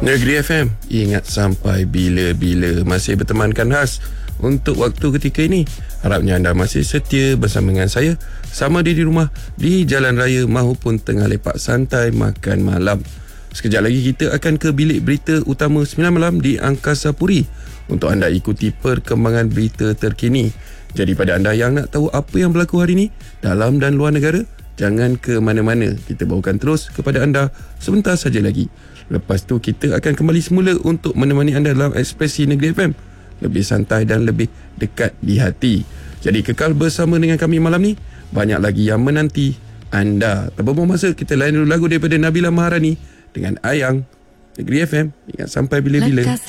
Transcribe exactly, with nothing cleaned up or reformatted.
Negeri F M, ingat sampai bila-bila, masih bertemankan khas untuk waktu ketika ini. Harapnya anda masih setia bersama dengan saya, sama dia di rumah, di jalan raya maupun tengah lepak santai makan malam. Sekejap lagi kita akan ke bilik berita utama sembilan malam di Angkasa Puri untuk anda ikuti perkembangan berita terkini. Jadi pada anda yang nak tahu apa yang berlaku hari ini dalam dan luar negara, jangan ke mana-mana. Kita bawakan terus kepada anda sebentar saja lagi. Lepas tu kita akan kembali semula untuk menemani anda dalam Ekspresi Negeri F M. Lebih santai dan lebih dekat di hati. Jadi kekal bersama dengan kami malam ni. Banyak lagi yang menanti anda. Tanpa buang masa, kita layan dulu lagu daripada Nabila Maharani dengan Ayang. Negeri F M, ingat sampai bila-bila. Lekas